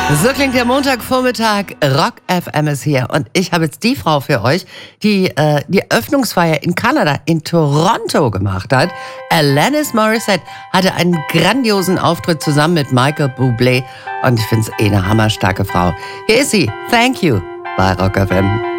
So klingt der Montagvormittag. Rock FM ist hier und ich habe jetzt die Frau für euch, die die Eröffnungsfeier in Kanada, in Toronto gemacht hat. Alanis Morissette hatte einen grandiosen Auftritt zusammen mit Michael Bublé und ich finde es eine hammerstarke Frau. Hier ist sie. Thank you bei Rock FM.